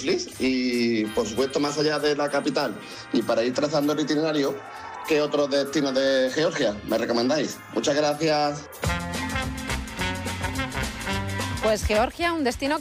Tiflis y, por supuesto, más allá de la capital. Y para ir trazando el itinerario, ¿qué otros destinos de Georgia me recomendáis? Muchas gracias. Pues Georgia, un destino